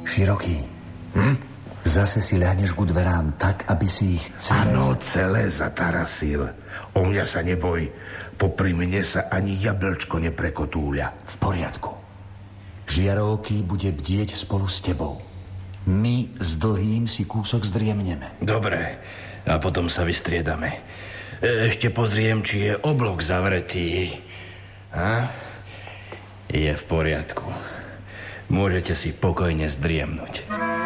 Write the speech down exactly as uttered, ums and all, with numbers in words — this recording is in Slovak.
Široký. Hm? Zase si ľahneš ku dverám tak, aby si ich celé... Áno, celé zatarasil. O mňa sa neboj. Popri mne sa ani jablčko neprekotúľa. V poriadku. Žiarovky bude bdieť spolu s tebou. My s Dlhým si kúsok zdriemneme. Dobre, a potom sa vystriedame. Ešte pozriem, či je oblok zavretý. A? Je v poriadku. Môžete si pokojne zdriemnúť.